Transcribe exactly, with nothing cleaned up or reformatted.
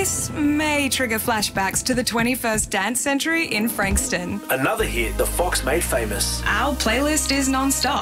This may trigger flashbacks to the twenty-first dance century in Frankston. Another hit the Fox made famous. Our playlist is non-stop.